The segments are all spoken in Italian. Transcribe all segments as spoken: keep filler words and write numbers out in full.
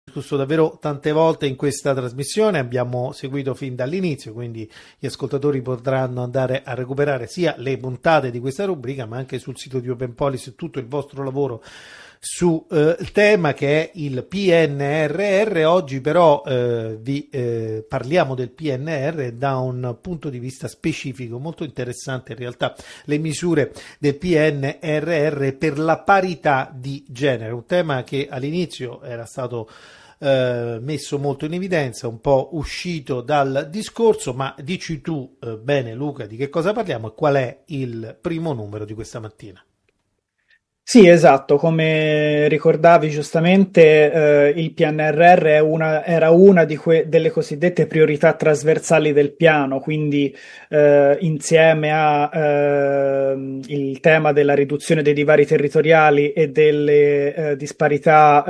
discusso davvero tante volte in questa trasmissione, abbiamo seguito fin dall'inizio, quindi gli ascoltatori potranno andare a recuperare sia le puntate di questa rubrica, ma anche sul sito di Open Policy tutto il vostro lavoro sul eh, tema che è il P N R R. Oggi però eh, vi eh, parliamo del P N R R da un punto di vista specifico, molto interessante in realtà, le misure del P N R R per la parità di genere, un tema che all'inizio era stato eh, messo molto in evidenza, un po' uscito dal discorso, ma dici tu eh, bene Luca di che cosa parliamo e qual è il primo numero di questa mattina. Sì, esatto, come ricordavi giustamente, eh, il P N R R è una- era una di que- delle cosiddette priorità trasversali del piano, quindi eh, insieme a ehm, il tema della riduzione dei divari territoriali e delle eh, disparità,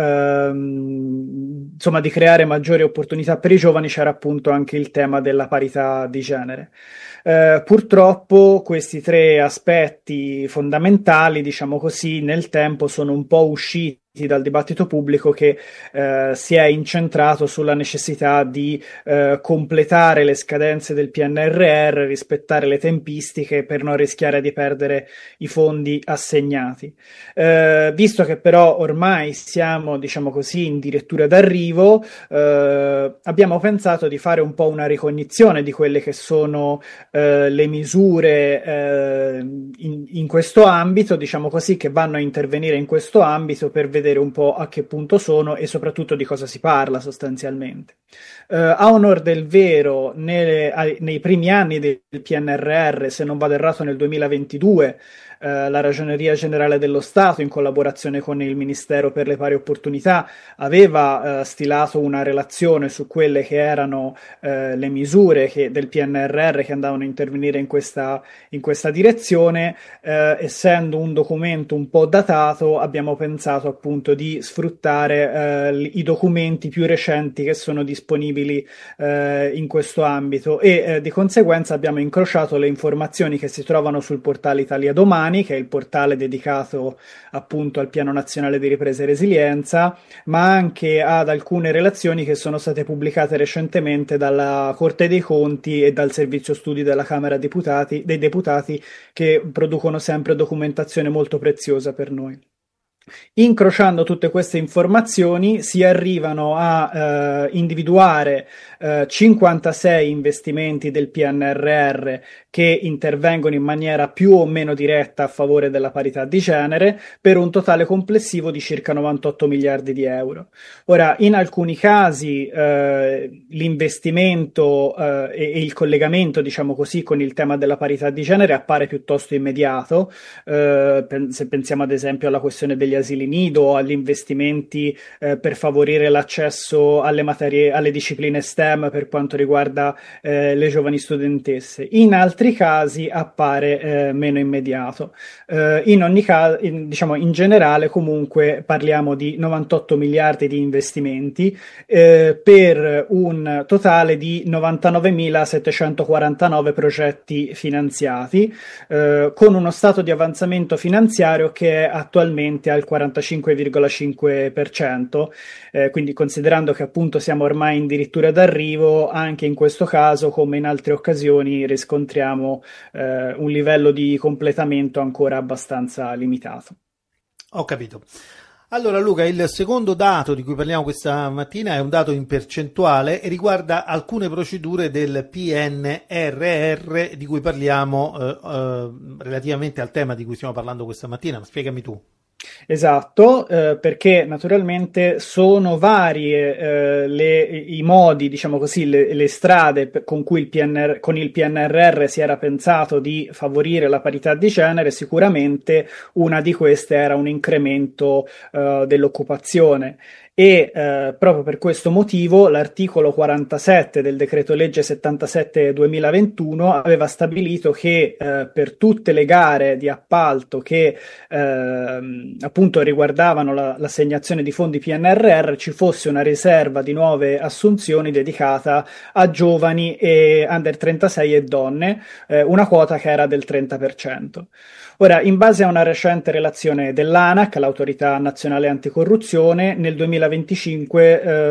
ehm, insomma, di creare maggiori opportunità per i giovani, c'era appunto anche il tema della parità di genere. Eh, purtroppo questi tre aspetti fondamentali, diciamo così, nel tempo sono un po' usciti dal dibattito pubblico che eh, si è incentrato sulla necessità di eh, completare le scadenze del P N R R, rispettare le tempistiche per non rischiare di perdere i fondi assegnati. Eh, visto che però ormai siamo, diciamo così, in dirittura d'arrivo, eh, abbiamo pensato di fare un po' una ricognizione di quelle che sono eh, le misure eh, in, in questo ambito, diciamo così, che vanno a intervenire in questo ambito per vedere un po' a che punto sono e soprattutto di cosa si parla sostanzialmente. Eh, a onor del vero, nelle- ai- nei primi anni del P N R R, se non vado errato nel duemilaventidue, eh, la Ragioneria Generale dello Stato, in collaborazione con il Ministero per le Pari Opportunità, aveva eh, stilato una relazione su quelle che erano eh, le misure che- del P N R R che andavano a intervenire in questa, in questa direzione. Eh, essendo un documento un po' datato, abbiamo pensato appunto di sfruttare eh, i documenti più recenti che sono disponibili eh, in questo ambito e eh, di conseguenza abbiamo incrociato le informazioni che si trovano sul portale Italia Domani, che è il portale dedicato appunto al Piano Nazionale di Ripresa e Resilienza, ma anche ad alcune relazioni che sono state pubblicate recentemente dalla Corte dei Conti e dal Servizio Studi della Camera Deputati, dei Deputati, che producono sempre documentazione molto preziosa per noi. Incrociando tutte queste informazioni si arrivano a eh, individuare eh, cinquantasei investimenti del P N R R che intervengono in maniera più o meno diretta a favore della parità di genere, per un totale complessivo di circa novantotto miliardi di euro. Ora, in alcuni casi eh, l'investimento eh, e, e il collegamento, diciamo così, con il tema della parità di genere appare piuttosto immediato. Eh, pen- se pensiamo ad esempio alla questione degli asili nido o agli investimenti eh, per favorire l'accesso alle materie, alle discipline STEM per quanto riguarda eh, le giovani studentesse. In altri casi appare eh, meno immediato. Eh, in ogni caso, in, diciamo in generale, comunque parliamo di novantotto miliardi di investimenti eh, per un totale di novantanovemilasettecentoquarantanove progetti finanziati, eh, con uno stato di avanzamento finanziario che è attualmente al quarantacinque virgola cinque per cento, eh, quindi considerando che appunto siamo ormai addirittura d'arrivo, anche in questo caso, come in altre occasioni, riscontriamo eh, un livello di completamento ancora abbastanza limitato. Ho capito. Allora Luca, il secondo dato di cui parliamo questa mattina è un dato in percentuale e riguarda alcune procedure del P N R R di cui parliamo eh, eh, relativamente al tema di cui stiamo parlando questa mattina. Ma spiegami tu. Esatto, eh, perché naturalmente sono varie eh, le- i modi, diciamo così, le, le strade per- con cui il P N R, con il P N R R si era pensato di favorire la parità di genere. Sicuramente una di queste era un incremento eh, dell'occupazione. E eh, proprio per questo motivo l'articolo quarantasette del decreto legge settantasette duemilaventuno aveva stabilito che eh, per tutte le gare di appalto che ehm, appunto riguardavano la- l'assegnazione di fondi P N R R ci fosse una riserva di nuove assunzioni dedicata a giovani e under trentasei e donne, eh, una quota che era del trenta per cento. Ora, in base a una recente relazione dell'ANAC, l'Autorità Nazionale Anticorruzione, nel duemilaventicinque eh,